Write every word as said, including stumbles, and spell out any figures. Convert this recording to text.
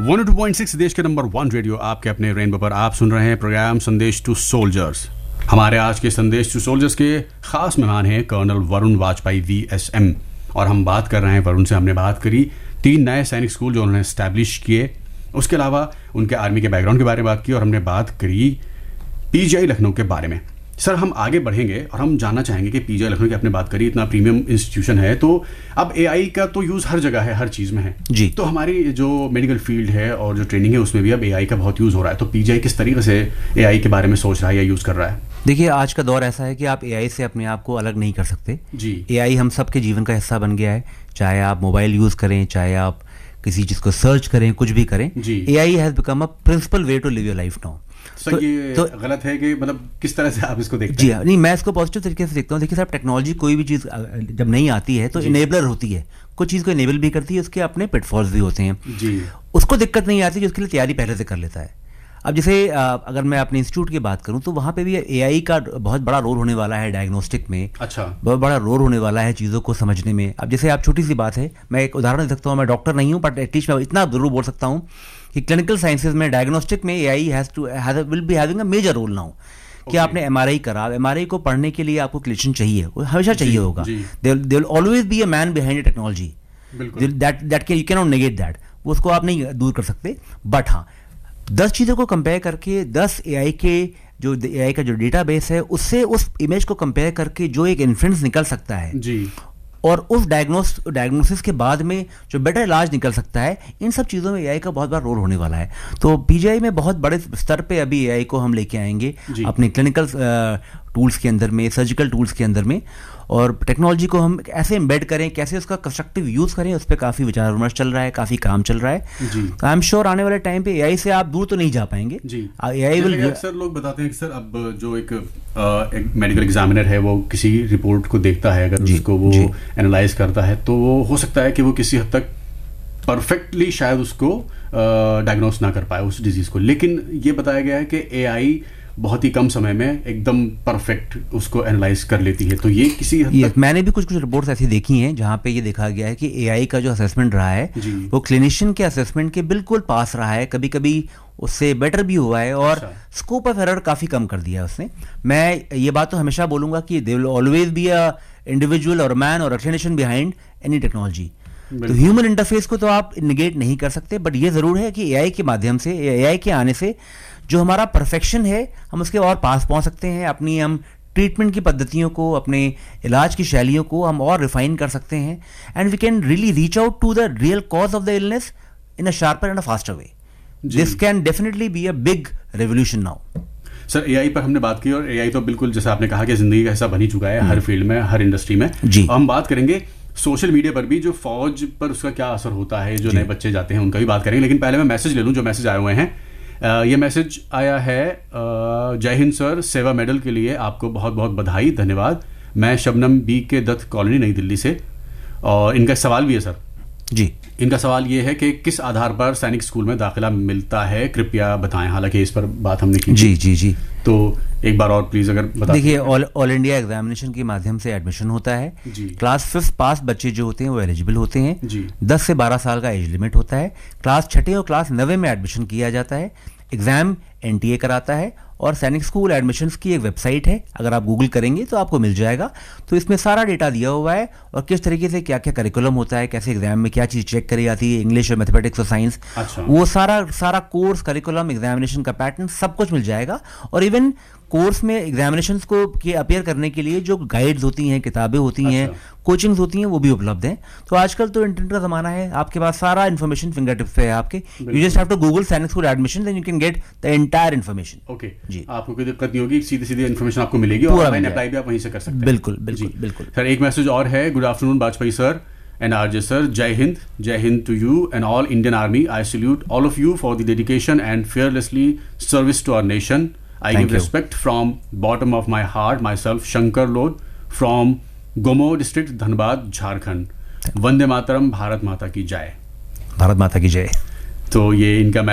One O two point six देश के number one radio आपके अपने रेनबो पर आप सुन रहे हैं प्रोग्राम संदेश टू सोल्जर्स। हमारे आज के संदेश टू सोल्जर्स के खास मेहमान हैं colonel Varun Vajpayee V S M, और हम बात कर रहे हैं वरुण से। हमने बात करी तीन नए सैनिक स्कूल जो उन्होंने एस्टैब्लिश किए, उसके अलावा उनके आर्मी के बैकग्राउंड के बारे में बात की, और हमने बात करी पीजीआई लखनऊ के बारे में। सर, हम आगे बढ़ेंगे और हम जानना चाहेंगे कि पीजीआई लखनऊ की आपने बात करी, इतना प्रीमियम इंस्टीट्यूशन है, तो अब एआई का तो यूज़ हर जगह है, हर चीज़ में है जी। तो हमारी जो मेडिकल फील्ड है और जो ट्रेनिंग है उसमें भी अब एआई का बहुत यूज़ हो रहा है, तो पीजीआई किस तरीके से एआई के बारे में सोच रहा है या यूज़ कर रहा है? देखिए, आज का दौर ऐसा है कि आप एआई से अपने आप को अलग नहीं कर सकते जी। एआई हम सबके जीवन का हिस्सा बन गया है, चाहे आप मोबाइल यूज़ करें, चाहे आप किसी चीज़ को सर्च करें, कुछ भी करें, AI has become a principal way to live your life now. Sir, तो, ये तो गलत है कि मतलब किस तरह से आप इसको देखते जी हैं? नहीं, मैं इसको पॉजिटिव तरीके से देखता हूँ। देखिए साहब, टेक्नोलॉजी कोई भी चीज़ जब नहीं आती है तो इनेबलर होती है, कुछ चीज़ को इनेबल भी करती है, उसके अपने पिटफॉल्स भी होते हैं जी। उसको दिक्कत नहीं आती, जिसके लिए तैयारी पहले से कर लेता है। अब जैसे अगर मैं अपने इंस्टीट्यूट की बात करूं तो वहाँ पे भी एआई का बहुत बड़ा रोल होने वाला है डायग्नोस्टिक में। अच्छा। बहुत बड़ा रोल होने वाला है चीज़ों को समझने में। अब जैसे आप छोटी सी बात है, मैं एक उदाहरण दे सकता हूँ, मैं डॉक्टर नहीं हूँ बट एटलीस्ट मैं इतना जरूर बोल सकता हूँ कि क्लिनिकल साइंसेज में डायग्नोस्टिक में AI has two will be having a major role now. कि आपने एमआरआई करा, एमआरआई को पढ़ने के लिए आपको क्लिनिशियन चाहिए, वो हमेशा चाहिए होगा। They will always be a man behind technology, that that can you can not negate that, उसको आप नहीं दूर कर सकते। बट हाँ, दस चीज़ों को कंपेयर करके, दस एआई के जो एआई का जो डेटाबेस है उससे उस इमेज को कंपेयर करके जो एक इन्फ्रेंस निकल सकता है जी, और उस डायग्नोस डायग्नोसिस के बाद में जो बेटर इलाज निकल सकता है, इन सब चीज़ों में एआई का बहुत बड़ा रोल होने वाला है। तो पीजीआई में बहुत बड़े स्तर पे अभी एआई को हम लेके आएंगे अपने क्लिनिकल टूल्स के अंदर में, सर्जिकल टूल्स के अंदर में, और टेक्नोलॉजी को हम ऐसे एम्बेड करें, कैसे उसका कंस्ट्रक्टिव यूज़ करें, उस पर काफ़ी विचार विमर्श चल रहा है, काफ़ी काम चल रहा है। तो आई एम श्योर आने वाले टाइम पे एआई से आप दूर तो नहीं जा पाएंगे जी। AI will. अक्सर लोग बताते हैं कि सर अब जो एक, आ, एक मेडिकल एग्जामिनर है वो किसी रिपोर्ट को देखता है, अगर उसको वो एनालाइज करता है तो वो हो सकता है कि वो किसी हद तक परफेक्टली शायद उसको डायग्नोस ना कर पाए उस डिजीज़ को, लेकिन ये बताया गया है कि एआई बहुत ही कम समय में एकदम परफेक्ट उसको एनालाइज कर लेती है। तो ये किसी हद तक मैंने भी कुछ कुछ रिपोर्ट्स ऐसी देखी हैं जहाँ पे ये देखा गया है कि एआई का जो असेसमेंट रहा है वो क्लिनिशियन के असेसमेंट के बिल्कुल पास रहा है, कभी कभी उससे बेटर भी हुआ है, और स्कोप ऑफ एरर काफ़ी कम कर दिया है उसने। मैं ये बात तो हमेशा बोलूँगा कि they will always be a individual और मैन और क्लिनिशियन बिहाइंड एनी टेक्नोलॉजी। तो ह्यूमन इंटरफेस को तो आप निगेट नहीं कर सकते, बट ये ज़रूर है कि एआई के माध्यम से, एआई के आने से जो हमारा परफेक्शन है हम उसके और पास पहुंच सकते हैं। अपनी हम ट्रीटमेंट की पद्धतियों को, अपने इलाज की शैलियों को हम और रिफाइन कर सकते हैं, and we can really reach out to the real cause of the illness in a sharper and a faster way. This can definitely be a big revolution now. Sir, AI पर हमने बात की, और AI तो बिल्कुल जैसा आपने कहा कि जिंदगी का हिस्सा बन ही चुका है हर फील्ड में, हर इंडस्ट्री में जी। हम बात करेंगे सोशल मीडिया पर भी, जो फौज पर उसका क्या असर होता है, जो नए बच्चे जाते हैं उनका भी बात करेंगे, लेकिन पहले मैं मैसेज ले लूँ जो मैसेज आए हुए हैं। Uh, ये मैसेज आया है, जय हिंद सर, सेवा मेडल के लिए आपको बहुत बहुत बधाई, धन्यवाद। मैं शबनम बी के दत्त कॉलोनी, नई दिल्ली से, और इनका सवाल भी है सर जी। इनका सवाल ये है कि किस आधार पर सैनिक स्कूल में दाखिला मिलता है, कृपया बताएं। हालांकि इस पर बात हमने की जी जी जी तो एक बार और प्लीज अगर बता। देखिए, ऑल ऑल इंडिया एग्जामिनेशन के माध्यम से एडमिशन होता है जी। क्लास फिफ्थ पास बच्चे जो होते हैं वो एलिजिबल होते हैं जी। दस से बारह साल का एज लिमिट होता है। क्लास छठे और क्लास नवे में एडमिशन किया जाता है। एग्जाम एनटीए कराता है, और सैनिक स्कूल एडमिशन्स की एक वेबसाइट है, अगर आप गूगल करेंगे तो आपको मिल जाएगा। तो इसमें सारा डेटा दिया हुआ है, और किस तरीके से क्या क्या करिकुलम होता है, कैसे एग्जाम में क्या चीज़ चेक करी जाती है, इंग्लिश और मैथमेटिक्स और साइंस, अच्छा। वो सारा सारा कोर्स, करिकुलम, एग्जामिनेशन का पैटर्न सब कुछ मिल जाएगा। और इवन कोर्स में एग्जामिनेशंस को के अपेयर करने के लिए जो गाइड्स होती हैं, किताबें होती हैं, कोचिंग्स होती हैं, वो भी उपलब्ध हैं। तो आजकल तो इंटरनेट का ज़माना है, आपके पास सारा इन्फॉर्मेशन फिंगर टिप्स पे है आपके। You just have to Google सैनिक school admission, then you can get the entire information. Okay जी, आपको कोई दिक्कत नहीं होगी, सीधी सीधी इन्फॉर्मेशन आपको मिलेगी, और ऑनलाइन अप्लाई भी आप वहीं से कर सकते हैं। बिल्कुल बिल्कुल बिल्कुल सर, एक मैसेज और है। Good afternoon Vajpayee sir and R J sir, Jai Hind, Jai Hind to you and all Indian Army. I salute all of you for the dedication and fearlessly service to our nation. I Thank give you. respect from bottom of my heart. Myself, Shankar Lod from Gomo district, Dhanbad, Jharkhand. Vande Mataram, Bharat माता की जय। भारत माता की जय। तो ये इनका